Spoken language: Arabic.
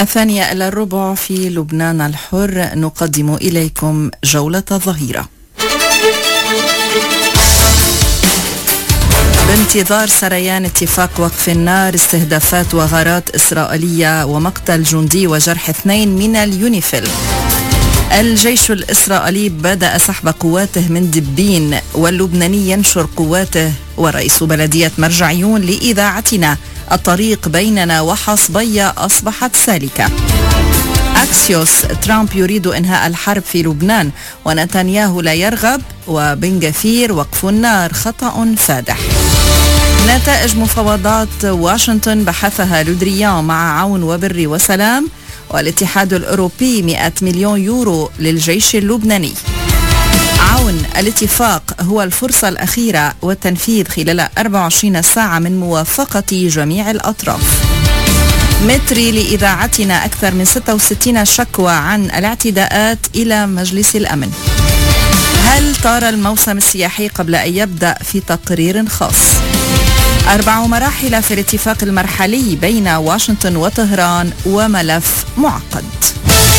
الثانية إلى الربع في لبنان الحر نقدم إليكم جولة الظهيرة. بانتظار سريان اتفاق وقف النار، استهدافات وغارات إسرائيلية ومقتل جندي وجرح 2 من اليونيفيل. الجيش الإسرائيلي بدأ سحب قواته من دبين، واللبناني ينشر قواته. ورئيس بلدية مرجعيون لإذاعتنا: الطريق بيننا وحصبية أصبحت سالكة. أكسيوس: ترامب يريد إنهاء الحرب في لبنان ونتنياهو لا يرغب. وبن غفير: وقف النار خطأ فادح. نتائج مفاوضات واشنطن بحثها لودريان مع عون وبر وسلام. والاتحاد الأوروبي 100 مليون يورو للجيش اللبناني. عون: الاتفاق هو الفرصة الأخيرة والتنفيذ خلال 24 ساعة من موافقة جميع الأطراف. متري لإذاعتنا: أكثر من 66 شكوى عن الاعتداءات إلى مجلس الأمن. هل طار الموسم السياحي قبل أن يبدأ؟ في تقرير خاص. 4 مراحل في الاتفاق المرحلي بين واشنطن وطهران وملف معقد.